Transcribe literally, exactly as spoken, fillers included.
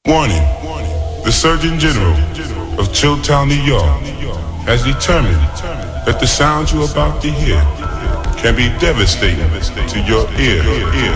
Warning, the Surgeon General of Chilltown, New York has determined that the sounds you're about to hear can be devastating to your ear.